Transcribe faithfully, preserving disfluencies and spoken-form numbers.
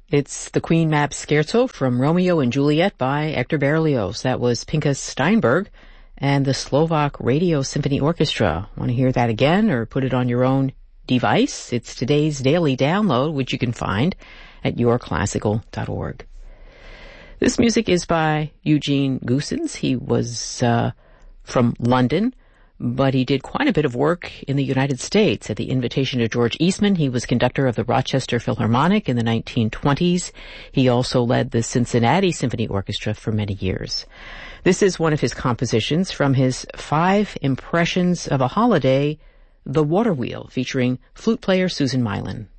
It's the Queen Mab Scherzo from Romeo and Juliet by Hector Berlioz. That was Pinka Steinberg and the Slovak Radio Symphony Orchestra. Want to hear that again or put it on your own device? It's today's daily download, which you can find at your classical dot org. This music is by Eugene Goossens. He was uh, from London, but he did quite a bit of work in the United States. At the invitation of George Eastman, he was conductor of the Rochester Philharmonic in the nineteen twenties. He also led the Cincinnati Symphony Orchestra for many years. This is one of his compositions from his Five Impressions of a Holiday, The Water Wheel, featuring flute player Susan Mylan.